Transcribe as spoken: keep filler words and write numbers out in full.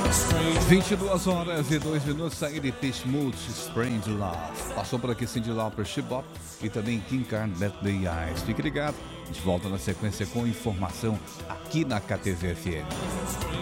vinte e duas horas e dois minutos, saí de Pitchmood, Strange Love. Passou por aqui Cyndi Lauper, Shebop e também Kim Carnes, Let the Eyes. Fique ligado, a gente volta na sequência com informação aqui na K T V F M.